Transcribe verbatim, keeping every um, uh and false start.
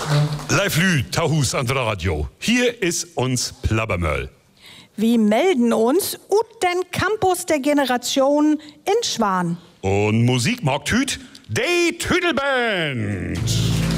Live Lü, Tahus an der Radio. Hier ist uns Plabbermöll. Wir melden uns ut den Campus der Generation in Schwan. Und Musik mag Tüt, die Tüdelband.